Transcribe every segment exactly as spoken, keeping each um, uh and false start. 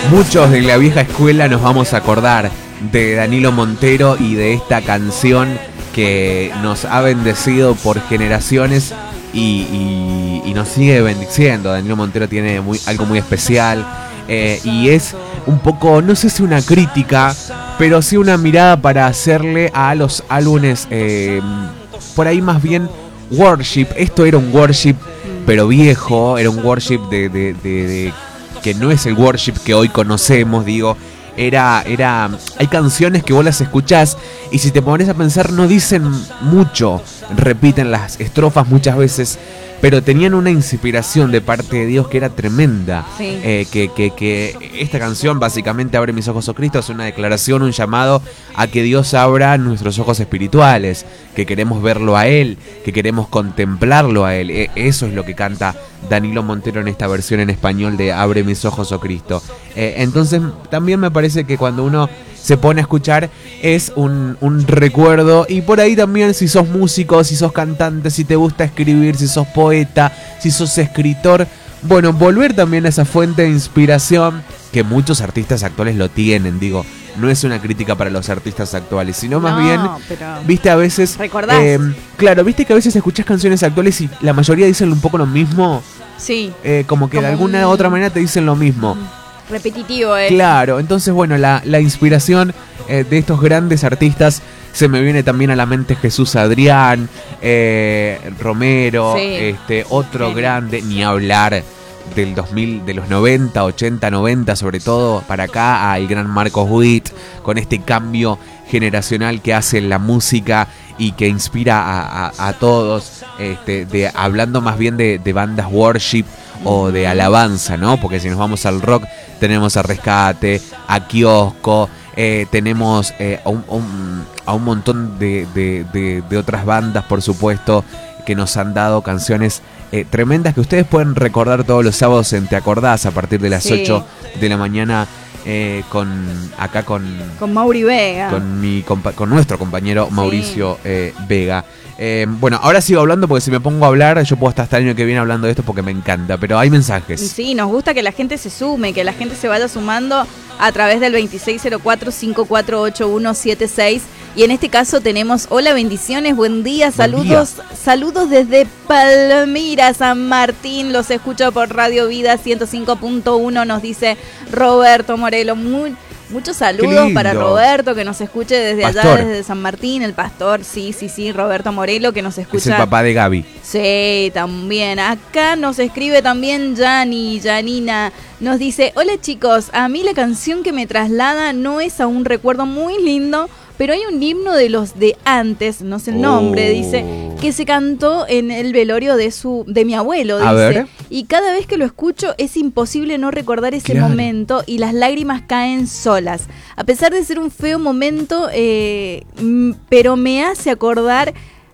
Muchos de la vieja escuela nos vamos a acordar de Danilo Montero y de esta canción que nos ha bendecido por generaciones y, y, y nos sigue bendiciendo. Danilo Montero tiene muy, algo muy especial eh, y es un poco, no sé si una crítica, pero sí una mirada para hacerle a los álbumes, eh, por ahí más bien worship. Esto era un worship pero viejo, era un worship de, de, de, de que no es el worship que hoy conocemos, digo. Era, era, hay canciones que vos las escuchás y si te pones a pensar no dicen mucho, repiten las estrofas muchas veces, pero tenían una inspiración de parte de Dios que era tremenda. Sí. Eh, que, que, que esta canción básicamente, Abre mis ojos, oh Cristo, es una declaración, un llamado a que Dios abra nuestros ojos espirituales, que queremos verlo a Él, que queremos contemplarlo a Él. Eh, eso es lo que canta Danilo Montero en esta versión en español de Abre mis ojos, oh Cristo. Eh, entonces también me parece que cuando uno se pone a escuchar es un, un recuerdo, y por ahí también si sos músico, si sos cantante, si te gusta escribir, si sos poeta, si sos escritor, bueno, volver también a esa fuente de inspiración que muchos artistas actuales lo tienen, digo, no es una crítica para los artistas actuales, sino más No, bien, pero viste, a veces, ¿recordás? Eh, claro, viste que a veces escuchás canciones actuales y la mayoría dicen un poco lo mismo, sí, eh, como que Como de alguna u un- otra manera te dicen lo mismo. repetitivo, eh. Claro, entonces bueno, la, la inspiración eh, de estos grandes artistas, se me viene también a la mente Jesús Adrián, eh, Romero, Sí. este otro Genio. grande, ni hablar del dos mil, de los noventa, ochenta, noventa, sobre todo para acá, al gran Marcos Witt, con este cambio generacional que hace en la música y que inspira a, a, a todos, este, de, hablando más bien de, de bandas worship o de alabanza, ¿no? Porque si nos vamos al rock, tenemos a Rescate, a Kiosco, eh, tenemos eh, a, un, a, un, a un montón de, de, de, de otras bandas, por supuesto, que nos han dado canciones eh, tremendas que ustedes pueden recordar todos los sábados en Te Acordás a partir de las Sí. ocho de la mañana, eh, con acá con, Con Mauri Vega. con, mi, compa- con nuestro compañero Mauricio eh, Vega. Eh, bueno, ahora sigo hablando porque si me pongo a hablar, yo puedo estar hasta el año que viene hablando de esto porque me encanta, pero hay mensajes. Sí, nos gusta que la gente se sume, que la gente se vaya sumando a través del veintiséis cero cuatro, cincuenta y cuatro ochenta y uno setenta y seis. Y en este caso tenemos, hola, bendiciones, buen día, Buen saludos, saludos desde Palmira, San Martín, los escucho por Radio Vida ciento cinco punto uno, nos dice Roberto Morelo. Muy, muchos saludos lindo. para Roberto, que nos escuche desde Pastor. allá, desde San Martín, el pastor, sí, sí, sí, Roberto Morelo, que nos escucha. Es el papá de Gaby. Sí, también. Acá nos escribe también Yani, Janina. Nos dice, hola chicos, a mí la canción que me traslada no es a un recuerdo muy lindo, pero hay un himno de los de antes, no sé el nombre, Oh. dice, que se cantó en el velorio de su de mi abuelo, A dice. ver. Y cada vez que lo escucho es imposible no recordar ese Claro. momento y las lágrimas caen solas. A pesar de ser un feo momento, eh, mm, pero me hace acordar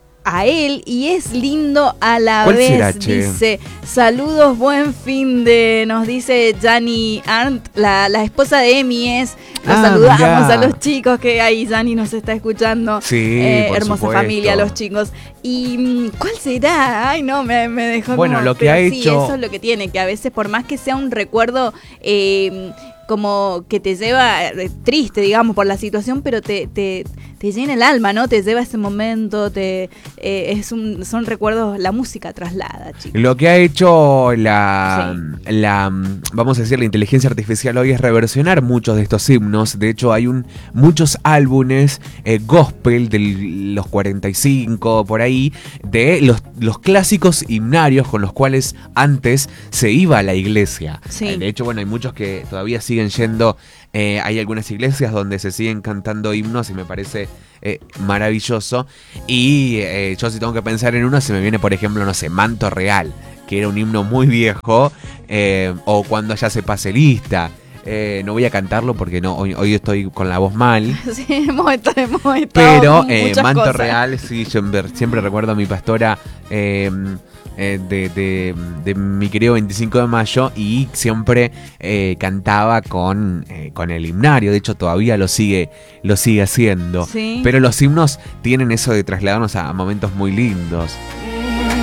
a él y es lindo a la ¿Cuál vez, será, che? dice. Saludos, buen fin de, nos dice Jani Arndt, la, la esposa de Emi es. Nos Ah, saludamos mirá. a los chicos que ahí Jani nos está escuchando. Sí, Eh, por hermosa supuesto. familia, los chicos. ¿Y mm, cuál será? Ay, no, me, me dejó Bueno, como- lo que pero ha sí, hecho- eso es lo que tiene, que a veces por más que sea un recuerdo eh, como que te lleva eh, triste, digamos, por la situación, pero te, te, te llena el alma, ¿no? Te lleva a ese momento, te eh, es un, son recuerdos, la música traslada, chicos. Lo que ha hecho la, la, vamos a decir, la inteligencia artificial hoy es reversionar muchos de estos himnos. De hecho, hay un muchos álbumes eh, gospel de los cuarenta y cinco, por ahí, de los, los clásicos himnarios con los cuales antes se iba a la iglesia. Sí. Eh, de hecho, bueno, hay muchos que todavía siguen yendo. Eh, hay algunas iglesias donde se siguen cantando himnos y me parece eh, maravilloso. Y eh, yo si tengo que pensar en uno, se me viene, por ejemplo, no sé, Manto Real, que era un himno muy viejo, eh, o Cuando ya se pase lista. Eh, no voy a cantarlo porque no hoy, hoy estoy con la voz mal. Sí, hemos estado, hemos estado Pero eh, muchas Manto cosas. Real, sí, yo siempre, siempre recuerdo a mi pastora eh, eh, de, de, de mi querido veinticinco de mayo y siempre eh, cantaba con, eh, con el himnario. De hecho, todavía lo sigue, lo sigue haciendo. Sí. Pero los himnos tienen eso de trasladarnos a momentos muy lindos.